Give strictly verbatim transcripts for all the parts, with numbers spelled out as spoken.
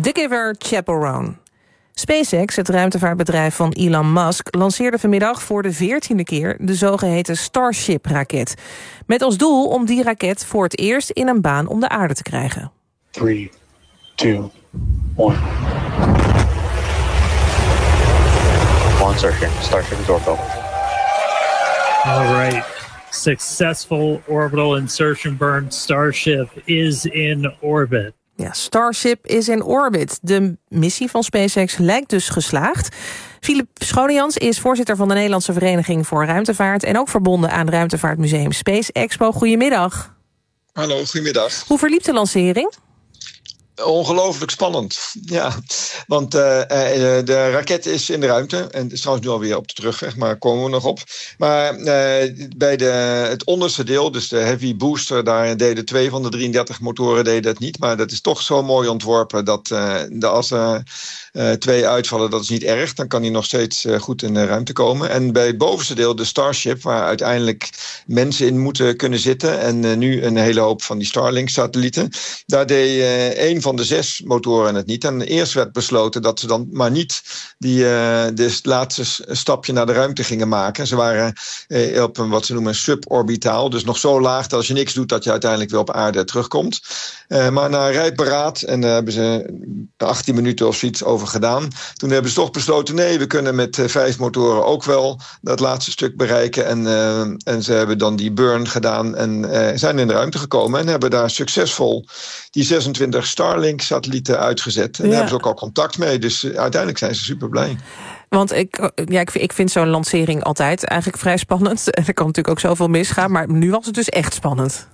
The Giver, Chappell Roan. SpaceX, het ruimtevaartbedrijf van Elon Musk, lanceerde vanmiddag voor de veertiende keer de zogeheten Starship-raket. Met als doel om die raket voor het eerst in een baan om de aarde te krijgen. drie, twee, één. On Starship. Starship is orbital. All right. Successful orbital insertion burn. Starship is in orbit. Ja, Starship is in orbit. De missie van SpaceX lijkt dus geslaagd. Philip Schonejans is voorzitter van de Nederlandse Vereniging voor Ruimtevaart en ook verbonden aan Ruimtevaartmuseum Space Expo. Goedemiddag. Hallo, goedemiddag. Hoe verliep de lancering? Ongelooflijk spannend, ja. Want uh, de raket is in de ruimte. En het is trouwens nu alweer op de terugweg, maar daar komen we nog op. Maar uh, bij de, het onderste deel, dus de heavy booster, daar deden twee van de drieëndertig motoren deden het niet. Maar dat is toch zo mooi ontworpen dat uh, de, als er uh, twee uitvallen, dat is niet erg. Dan kan hij nog steeds uh, goed in de ruimte komen. En bij het bovenste deel, de Starship, waar uiteindelijk mensen in moeten kunnen zitten. En uh, nu een hele hoop van die Starlink-satellieten. Daar deed uh, één van de zes motoren het niet. En eerst werd besloten dat ze dan maar niet die uh, de laatste stapje naar de ruimte gingen maken. Ze waren uh, op een wat ze noemen suborbitaal. Dus nog zo laag dat als je niks doet dat je uiteindelijk weer op aarde terugkomt. Uh, maar na rijp beraad, en daar hebben ze achttien minuten of zoiets over gedaan. Toen hebben ze toch besloten, nee, we kunnen met uh, vijf motoren ook wel dat laatste stuk bereiken. En, uh, en ze hebben dan die burn gedaan en uh, zijn in de ruimte gekomen en hebben daar succesvol die zesentwintig Starlink-satellieten uitgezet. En ja. Daar hebben ze ook al contact mee. Dus uh, uiteindelijk zijn ze super blij. Want ik, ja, ik, ik vind zo'n lancering altijd eigenlijk vrij spannend. Er kan natuurlijk ook zoveel misgaan, maar nu was het dus echt spannend.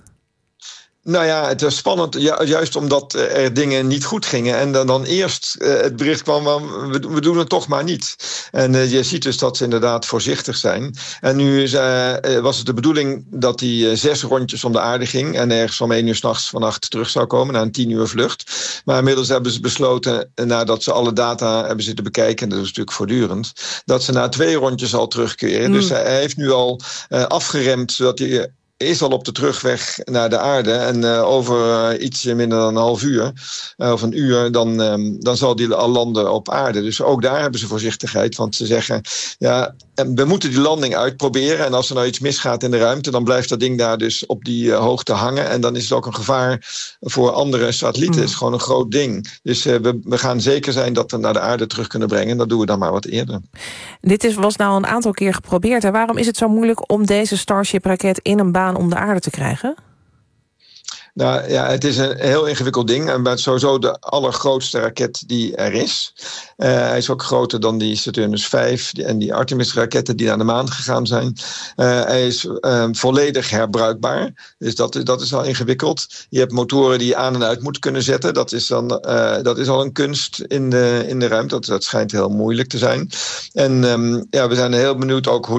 Nou ja, het was spannend, ju- juist omdat er dingen niet goed gingen. En dan, dan eerst uh, het bericht kwam, we, we doen het toch maar niet. En uh, je ziet dus dat ze inderdaad voorzichtig zijn. En nu is, uh, was het de bedoeling dat die uh, zes rondjes om de aarde ging. En ergens om één uur 's nachts vannacht terug zou komen, na een tien uur vlucht. Maar inmiddels hebben ze besloten, nadat ze alle data hebben zitten bekijken, en dat is natuurlijk voortdurend, dat ze na twee rondjes al terugkeren. Mm. Dus hij heeft nu al uh, afgeremd, zodat hij Uh, is al op de terugweg naar de aarde. En uh, over uh, iets minder dan een half uur, uh, of een uur, dan, um, dan zal die al landen op aarde. Dus ook daar hebben ze voorzichtigheid. Want ze zeggen, ja, we moeten die landing uitproberen. En als er nou iets misgaat in de ruimte, dan blijft dat ding daar dus op die uh, hoogte hangen. En dan is het ook een gevaar voor andere satellieten. Het is gewoon een groot ding. Dus uh, we, we gaan zeker zijn dat we naar de aarde terug kunnen brengen. En dat doen we dan maar wat eerder. Dit is, was nou een aantal keer geprobeerd. En waarom is het zo moeilijk om deze Starship-raket in een baan om de aarde te krijgen? Nou ja, het is een heel ingewikkeld ding. En het is sowieso de allergrootste raket die er is. Uh, hij is ook groter dan die Saturnus vijf en die Artemis-raketten die naar de maan gegaan zijn. Uh, hij is uh, volledig herbruikbaar. Dus dat, dat is al ingewikkeld. Je hebt motoren die je aan en uit moet kunnen zetten. Dat is, dan, uh, dat is al een kunst in de, in de ruimte. Dat, dat schijnt heel moeilijk te zijn. En um, ja, we zijn heel benieuwd ook hoe